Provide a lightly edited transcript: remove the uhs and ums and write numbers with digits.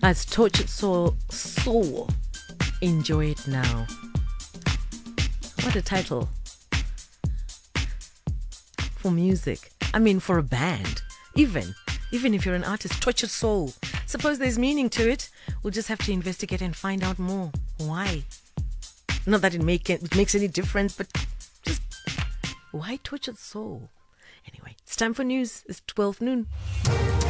As Tortured Soul. Enjoy it now. What a title for music. I mean, for a band. Even if you're an artist, Tortured Soul. Suppose there's meaning to it. We'll just have to investigate and find out more. Why? Not that it makes any difference, but just why Tortured Soul? Anyway, it's time for news. It's 12 noon.